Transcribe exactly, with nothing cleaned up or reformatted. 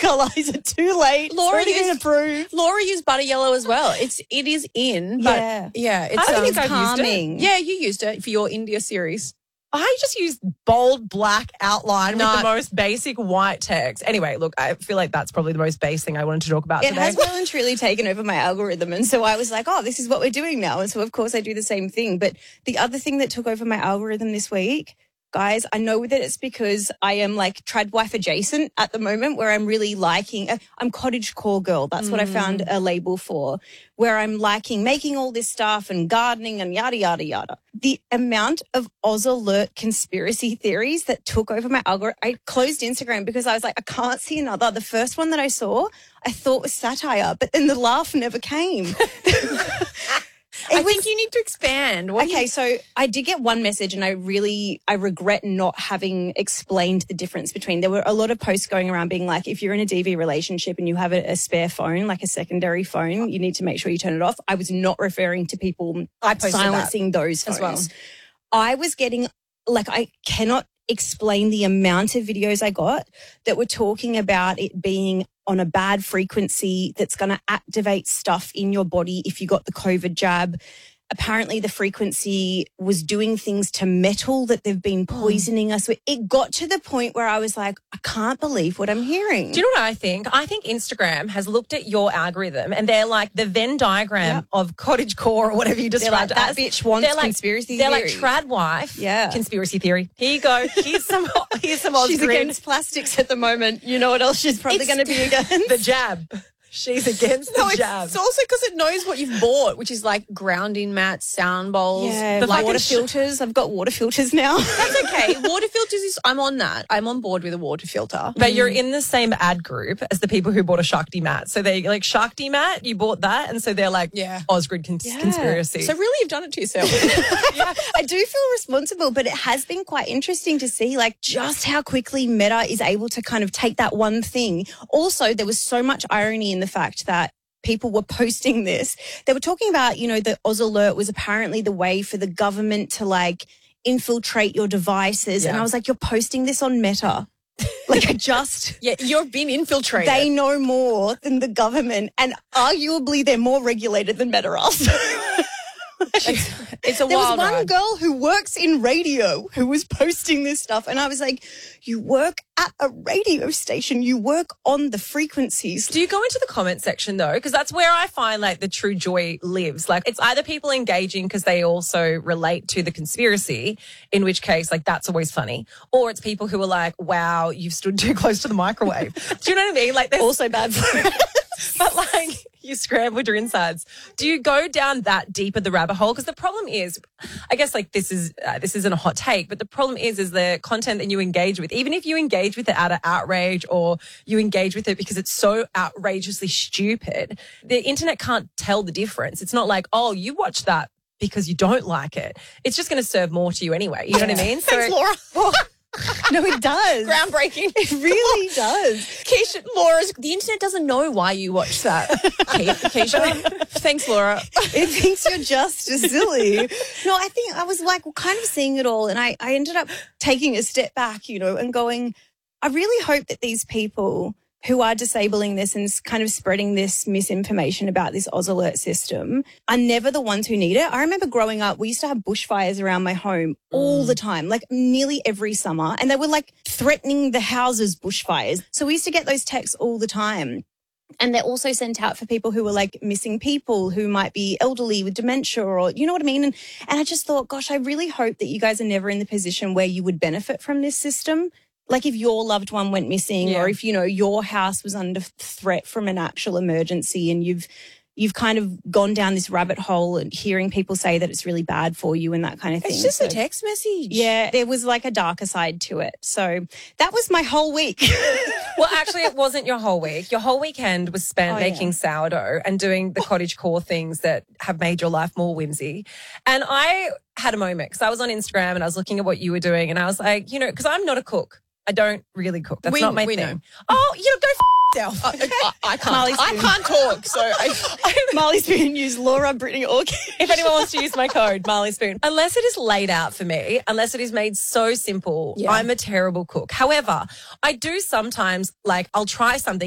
colour. Is it too late? Laura It's already been used- approved. Laura used butter yellow as well. It's it is in, but Yeah. yeah, it's, I don't um, think I've used it. calming. yeah, you used it for your India series. I just used bold black outline No. with the most basic white text. Anyway, look, I feel like that's probably the most base thing I wanted to talk about It today. has well and truly taken over my algorithm. And so I was like, oh, this is what we're doing now. And so, of course, I do the same thing. But the other thing that took over my algorithm this week, guys, I know that it's because I am like tradwife adjacent at the moment where I'm really liking, uh, I'm cottage core girl. That's mm. what I found a label for, where I'm liking making all this stuff and gardening and yada, yada, yada. The amount of Oz Alert conspiracy theories that took over my algorithm, I closed Instagram because I was like, I can't see another. The first one that I saw, I thought was satire, but then the laugh never came. It I was, think you need to expand. What okay, you... so I did get one message and I really, I regret not having explained the difference between, there were a lot of posts going around being like, if you're in a D V relationship and you have a, a spare phone, like a secondary phone, you need to make sure you turn it off. I was not referring to people I silencing those phones. As well. I was getting, like, I cannot explain the amount of videos I got that were talking about it being on a bad frequency that's going to activate stuff in your body if you got the COVID jab. Apparently the frequency was doing things to metal that they've been poisoning mm. us with. It got to the point where I was like, I can't believe what I'm hearing. Do you know what I think? I think Instagram has looked at your algorithm and they're like the Venn diagram yep. of cottage core or whatever you described like, that as. bitch wants they're like, conspiracy they're theory. They're like trad wife. Yeah. Conspiracy theory. Here you go. Here's some Here's some Oz She's green. against plastics at the moment. You know what else she's probably going to be against? The jab. She's against the no, jab. It's also because it knows what you've bought, which is like grounding mats, sound bowls, yeah, the like water sh- filters. I've got water filters now. That's okay. Water filters is, I'm on that. I'm on board with a water filter. But mm. you're in the same ad group as the people who bought a Shakti mat. So they like Shakti mat, you bought that. And so they're like, yeah. Osgrid cons- yeah. conspiracy. So really you've done it to yourself. yeah. I do feel responsible, but it has been quite interesting to see like just how quickly Meta is able to kind of take that one thing. Also, there was so much irony in the fact that people were posting this. They were talking about, you know, the Oz Alert was apparently the way for the government to like infiltrate your devices. Yeah. And I was like, you're posting this on Meta. Like I just... yeah, you've been infiltrated. They know more than the government and arguably they're more regulated than Meta us. It's, it's a there wild was one ride. girl who works in radio who was posting this stuff and I was like, you work at a radio station, you work on the frequencies. Do you go into the comment section though? Because that's where I find like the true joy lives. Like it's either people engaging because they also relate to the conspiracy, in which case like that's always funny, or it's people who are like, wow, you've stood too close to the microwave. Do you know what I mean? Like there's also bad for it. But like you scrambled your insides. Do you go down that deep of the rabbit hole? Because the problem is, I guess like this is uh, this isn't a hot take, but the problem is is the content that you engage with. Even if you engage with it out of outrage or you engage with it because it's so outrageously stupid, the internet can't tell the difference. It's not like, oh, you watch that because you don't like it. It's just going to serve more to you anyway. You know what I mean? So, thanks, Laura. Well, no, it does. Groundbreaking. It really does. Keisha, Laura's, the internet doesn't know why you watch that. Keisha. Thanks, Laura. It thinks you're just as silly. No, I think I was like kind of seeing it all and I, I ended up taking a step back, you know, and going, I really hope that these people who are disabling this and kind of spreading this misinformation about this Oz Alert system are never the ones who need it. I remember growing up, we used to have bushfires around my home all the time, like nearly every summer. And they were like threatening the houses bushfires. So we used to get those texts all the time. And they're also sent out for people who are like missing people, who might be elderly with dementia or, you know what I mean? And, and I just thought, gosh, I really hope that you guys are never in the position where you would benefit from this system. Like if your loved one went missing yeah. or if, you know, your house was under threat from an actual emergency and you've you've kind of gone down this rabbit hole and hearing people say that it's really bad for you and that kind of thing. It's just so, a text message. Yeah, there was like a darker side to it. So that was my whole week. Well, actually, it wasn't your whole week. Your whole weekend was spent oh, making yeah. sourdough and doing the cottage core things that have made your life more whimsy. And I had a moment because I was on Instagram and I was looking at what you were doing and I was like, you know, because I'm not a cook. I don't really cook. That's we, not my we thing. Know. Oh, you know, go f*** yourself. I, I, I can't. Marley's I been- can't talk. So I, Marley Spoon, use Laura Brittany Orchid. If anyone wants to use my code, Marley Spoon. Unless it is laid out for me, unless it is made so simple, yeah. I'm a terrible cook. However, I do sometimes, like, I'll try something